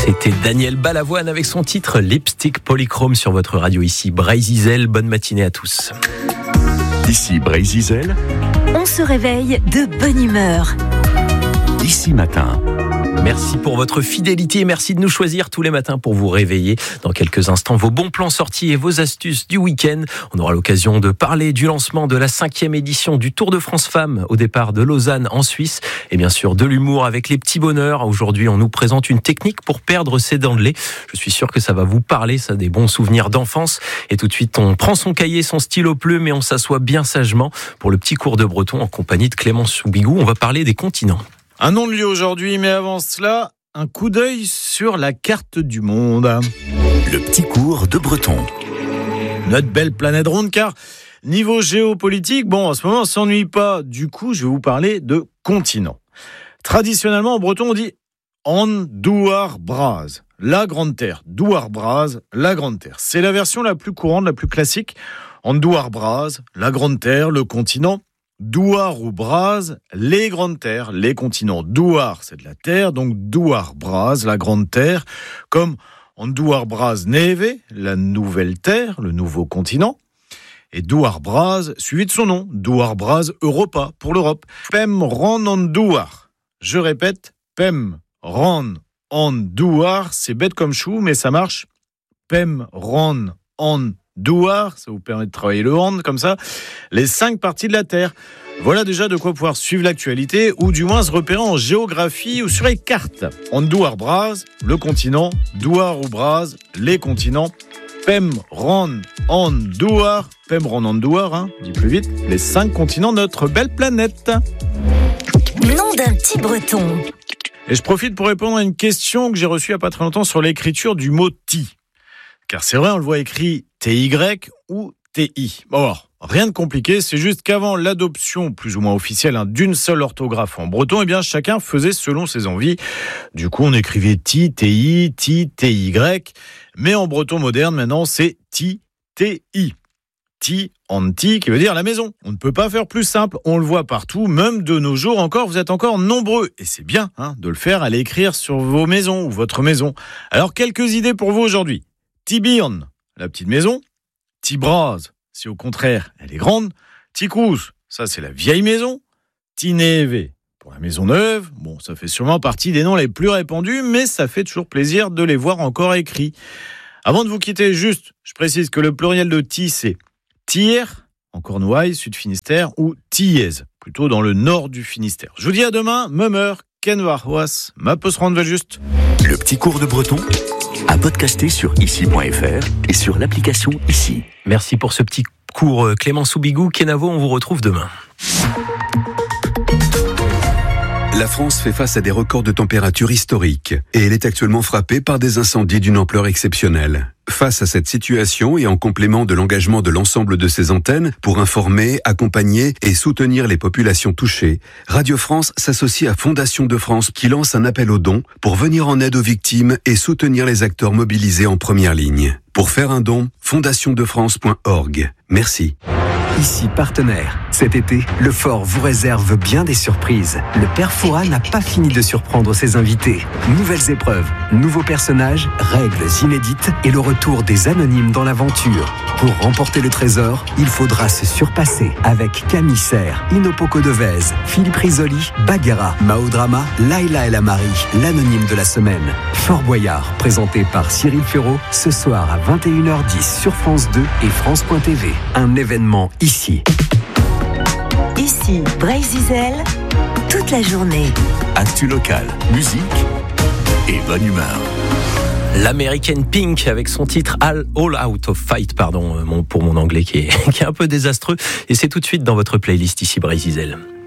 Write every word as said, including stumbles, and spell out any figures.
C'était Daniel Balavoine avec son titre Lipstick Polychrome sur votre radio ici. Bray-Zizel, bonne matinée à tous. Ici Bray-Zizel. On se réveille de bonne humeur. Ici Matin. Merci pour votre fidélité et merci de nous choisir tous les matins pour vous réveiller. Dans quelques instants, vos bons plans sortis et vos astuces du week-end. On aura l'occasion de parler du lancement de la cinquième édition du Tour de France Femmes au départ de Lausanne en Suisse. Et bien sûr, de l'humour avec les petits bonheurs. Aujourd'hui, on nous présente une technique pour perdre ses dents de lait. Je suis sûr que ça va vous parler, ça, des bons souvenirs d'enfance. Et tout de suite, on prend son cahier, son stylo plume et on s'assoit bien sagement pour le petit cours de breton en compagnie de Clémence Soubigou. On va parler des continents. Un nom de lieu aujourd'hui, mais avant cela, un coup d'œil sur la carte du monde. Le petit cours de breton. Notre belle planète ronde, car niveau géopolitique, bon, en ce moment, on s'ennuie pas. Du coup, je vais vous parler de continent. Traditionnellement, en breton, on dit « On douar braz », la grande terre. Douar braz, la grande terre. C'est la version la plus courante, la plus classique. On douar braz, la grande terre, le continent. Douar ou braz, les grandes terres, les continents. Douar, c'est de la terre, donc douar braz, la grande terre, comme en douar braz neve, la nouvelle terre, le nouveau continent. Et douar braz, suivi de son nom, douar braz Europa, pour l'Europe. Pem ran en douar. Je répète, pem ran en douar, c'est bête comme chou, mais ça marche. Pem ran en douar, ça vous permet de travailler le hand comme ça, les cinq parties de la Terre. Voilà déjà de quoi pouvoir suivre l'actualité, ou du moins se repérer en géographie ou sur les cartes. En douar braz, le continent, douar ou braz, les continents. Pem ran en douar, pem ran en douar, hein, dis plus vite, les cinq continents de notre belle planète. Nom d'un petit breton. Et je profite pour répondre à une question que j'ai reçue il n'y a pas très longtemps sur l'écriture du mot ti. Car c'est vrai, on le voit écrit T Y ou T I. Bon, alors, rien de compliqué, c'est juste qu'avant l'adoption plus ou moins officielle hein, d'une seule orthographe en breton, eh bien chacun faisait selon ses envies. Du coup, on écrivait Ti, T I, Ti, T Y. Mais en breton moderne, maintenant, c'est Ti, T I. Ti, anti, qui veut dire la maison. On ne peut pas faire plus simple, on le voit partout, même de nos jours encore, vous êtes encore nombreux. Et c'est bien hein, de le faire, à l'écrire sur vos maisons ou votre maison. Alors, quelques idées pour vous aujourd'hui. Tibirn, la petite maison. Tibraz, si au contraire elle est grande. Ticous, ça c'est la vieille maison. Tineve, pour la maison neuve. Bon, ça fait sûrement partie des noms les plus répandus, mais ça fait toujours plaisir de les voir encore écrits. Avant de vous quitter, juste, je précise que le pluriel de ti, c'est tier, en Cornouailles, Sud-Finistère, ou tiez, plutôt dans le nord du Finistère. Je vous dis à demain, Mummer, Ken Warhoas, ma peut se rendre juste. Le petit cours de breton à podcaster sur ici point f r et sur l'application Ici. Merci pour ce petit cours Clémence Soubigou. Kenavo, on vous retrouve demain. La France fait face à des records de température historiques et elle est actuellement frappée par des incendies d'une ampleur exceptionnelle. Face à cette situation et en complément de l'engagement de l'ensemble de ses antennes pour informer, accompagner et soutenir les populations touchées, Radio France s'associe à Fondation de France qui lance un appel aux dons pour venir en aide aux victimes et soutenir les acteurs mobilisés en première ligne. Pour faire un don, fondation de france point org. Merci. Ici partenaire. Cet été, le Fort vous réserve bien des surprises. Le Père Fouras n'a pas fini de surprendre ses invités. Nouvelles épreuves, nouveaux personnages, règles inédites et le retour des anonymes dans l'aventure. Pour remporter le trésor, il faudra se surpasser avec Camille Serre, Inopoko Devez, Philippe Risoli, Bagheera, Maodrama, Laila El Amari, l'anonyme de la semaine. Fort Boyard, présenté par Cyril Ferraud, ce soir à vingt et une heures dix sur France deux et France point T V. Un événement ici. Ici, Bray-Zizel, toute la journée. Actu local, musique et bonne humeur. L'américaine Pink avec son titre All, All Out of Fight, pardon mon, pour mon anglais qui est, qui est un peu désastreux. Et c'est tout de suite dans votre playlist ici Bray-Zizel.